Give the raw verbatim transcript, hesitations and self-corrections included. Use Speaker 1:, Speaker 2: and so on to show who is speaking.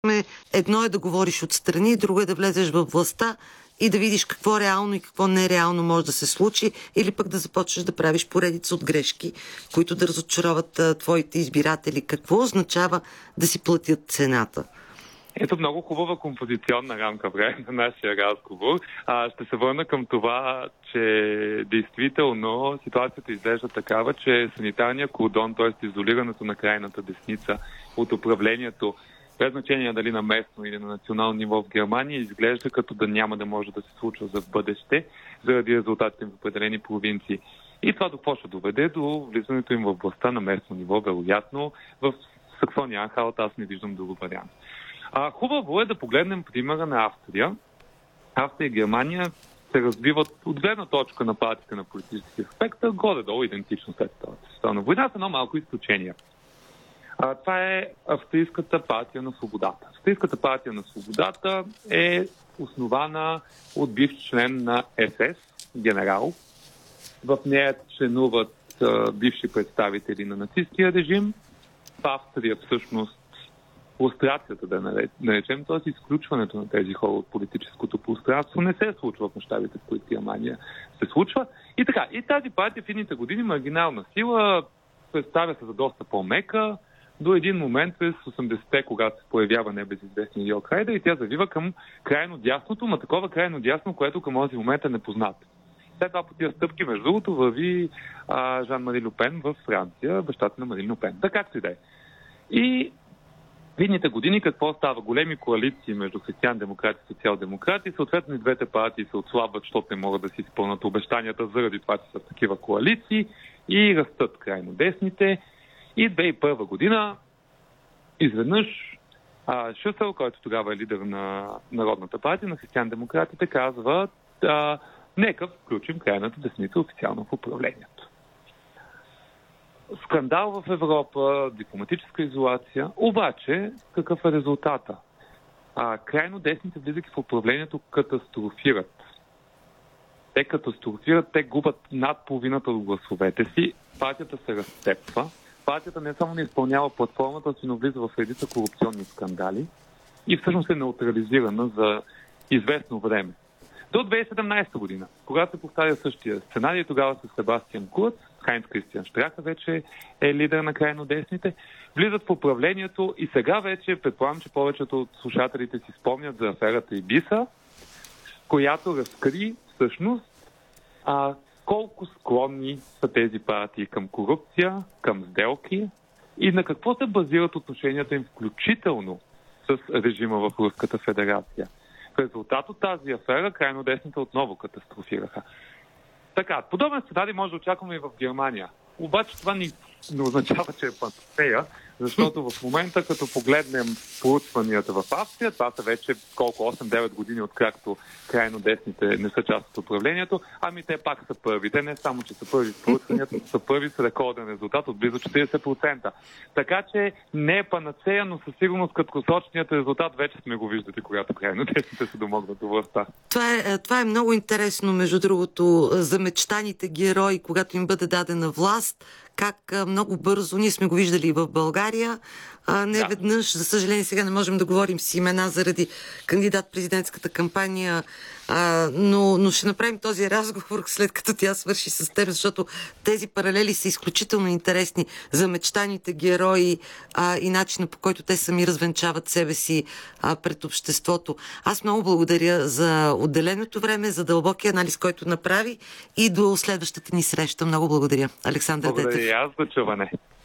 Speaker 1: Едно е да говориш отстрани, друго е да влезеш във властта и да видиш какво реално и какво нереално може да се случи, или пък да започнеш да правиш поредица от грешки, които да разочароват а, твоите избиратели. Какво означава да си платят цената?
Speaker 2: Ето много хубава композиционна рамка време на нашия разговор. А, ще се върна към това, че действително ситуацията изглежда такава, че санитарният кордон, т.е. изолирането на крайната десница от управлението, без значение дали на местно или на национално ниво в Германия, изглежда като да няма да може да се случва за бъдеще, заради резултатите в определени провинции. И това до какво ще доведе? До влизането им в властта на местно ниво, вероятно. В Саксония-Анхалт аз не виждам друг вариант. А, хубаво е да погледнем примера на Австрия. Австрия и Германия се развиват от гледна точка на партиите на политическия спектър, горе-долу идентично след Втората световна война, с едно малко изключение. А, това е Австрийската партия на свободата. Австрийската партия на свободата е основана от бивш член на Ес Ес, генерал. В нея членуват а, бивши представители на нацистския режим. В Австрия всъщност лустрацията, да наречем, т.е. изключването на тези хора от политическото пространство не се случва в мащабите, в които Германия се случва. И така, и тази партия в едните години маргинална сила представя се за доста по-мека, до един момент през осемдесетте, когато се появява небезизвестния Йорк Хайдер, и тя завива към крайно дясното, ма такова крайно дясно, което към този момент е непознато. След това по тия стъпки, между другото, върви а, Жан-Мари Люпен в Франция, бащата на Марин Люпен. Така както и да е. И в едните години какво става? Големи коалиции между християн-демократи и социал-демократи. Съответно и двете партии се отслабват, защото не могат да си изпълнят обещанията заради това, че са такива коалиции, и растат крайно десните. И две хиляди и първа година изведнъж а, Шусел, който тогава е лидер на Народната партия, на християн-демократите, казва: а, нека включим крайната десница официално в управлението. Скандал в Европа, дипломатическа изолация. Обаче, какъв е резултата? А, крайно десните, влизайки в управлението, катастрофират. Те катастрофират, те губят над половината от гласовете си, партията се разцепва, партията не само не изпълнява платформата си, но влиза в редица корупционни скандали и всъщност е неутрализирана за известно време. До две хиляди и седемнадесета година, когато се повтаря същия сценарий, тогава с Себастиан Курц, Хайнц Кристиан Штраха вече е лидер на крайно десните, влизат в управлението и сега вече, предполагам, че повечето от слушателите си спомнят за аферата Ибиса, която разкри всъщност а, колко склонни са тези партии към корупция, към сделки и на какво се базират отношенията им, включително с режима в Руската федерация. В резултат от тази афера крайно десните отново катастрофираха. Така, подобен сценарий може да очакваме и в Германия. Обаче това не, не означава, че е панацея, защото в момента, като погледнем проучванията в Австрия, това са вече колко осем-девет години, откакто крайно десните не са част от управлението, ами те пак са първи. Те не само, че са първи в проучванията, са първи с рекорден резултат от близо четиридесет процента. Така че не е панацея, но със сигурност краткосрочният резултат вече сме го виждали, когато крайно десните се домогнат до властта.
Speaker 1: Това е, това е много интересно, между другото, за мечтаните герои, когато им бъде дадена власт, как много бързо, ние сме го виждали и в България, а, не да. веднъж, за съжаление сега не можем да говорим с имена заради кандидат-президентската кампания, а, но, но ще направим този разговор след като тя свърши с теб, защото тези паралели са изключително интересни за мечтаните герои а, и начина, по който те сами развенчават себе си а, пред обществото. Аз много благодаря за отделеното време, за дълбокия анализ, който направи, и до следващата ни среща. Много благодаря, Александър Детев.
Speaker 2: Благодаря и аз за чуване.